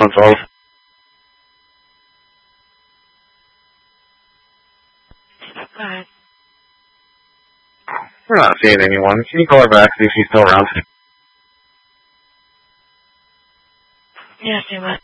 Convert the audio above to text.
112. Alright. We're not seeing anyone. Can you call her back, see if she's still around? Yeah, see what?